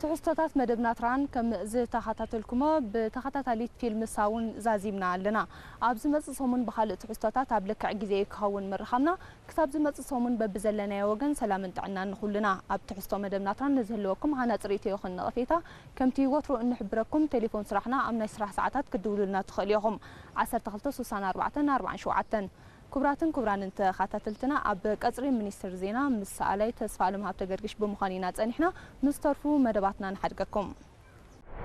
تحستات مدبنا تران كم زتخاتلكما بتخاتليت فيلم ساون زازيمنا لنا أبز متصومن بخال تحستات عبلك عجزي كهون مرحمنا كتاب متصومن ببزلنا وجن سلام عنا نخلنا أب تحستو مدبنا تران نزهلوكم عنا تريتي وخلنا غفيتا كم تيوترو إن نحبركم تليفون سرحنا أمنا يسرح ساعات كدولو لنا تخليهم 10 شوعتن كبران انت خاتلتنا اب قصري منستر زينا مسالاي تسفالم هابته غرغش بمخانينا صنحنا مسترفو مدباتنا نحدقكم